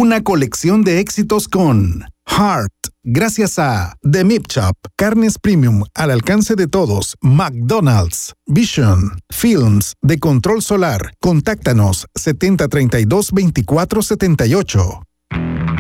Una colección de éxitos con Heart. Gracias a The Meat Shop, carnes premium al alcance de todos. McDonald's, Vision, Films, de Control Solar. Contáctanos 7032-2478.